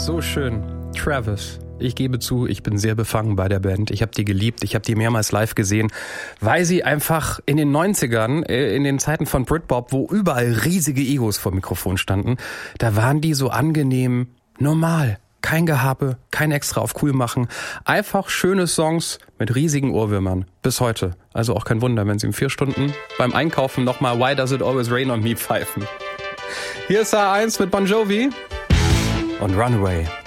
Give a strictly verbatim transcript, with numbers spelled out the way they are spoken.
so schön. Travis. Ich gebe zu, ich bin sehr befangen bei der Band. Ich habe die geliebt, ich habe die mehrmals live gesehen, weil sie einfach in den neunzigern, in den Zeiten von Britpop, wo überall riesige Egos vor dem Mikrofon standen, da waren die so angenehm normal. Kein Gehabe, kein extra auf cool machen. Einfach schöne Songs mit riesigen Ohrwürmern. Bis heute. Also auch kein Wunder, wenn sie in vier Stunden beim Einkaufen nochmal Why Does It Always Rain on Me pfeifen. Hier ist A eins mit Bon Jovi und Runaway.